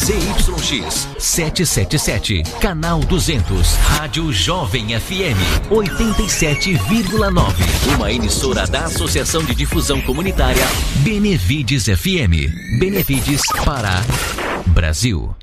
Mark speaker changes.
Speaker 1: ZYX 777, canal 200, Rádio Jovem FM 87,9. Uma emissora da Associação de Difusão Comunitária Benevides FM. Benevides, Pará, Brasil.